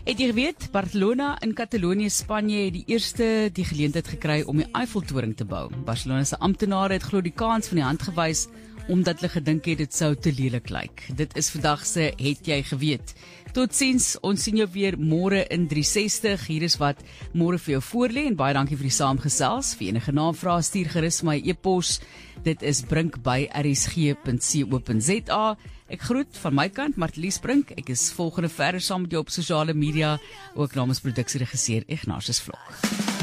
Het jy geweet, Barcelona in Catalonië, Spanje het die geleentheid gekry om die Eiffeltoring te bou. Barcelona se amptenare het glo die kans van die hand gewys omdat hulle gedink het dit sou te lelik lyk. Dit is vandag se het jy geweet. Totsiens, ons sien jou weer môre in 360. Hier is wat môre vir jou voorlê en baie dankie vir die saamgesels. Vir enige navrae stuur gerus my e-pos. Dit is brink@rsg.co.za. Ek groet van my kant Martelies Brink. Ek is volgende verder saam met jou op sosiale media, ook namens produksieregisseur Ignatius Vlok.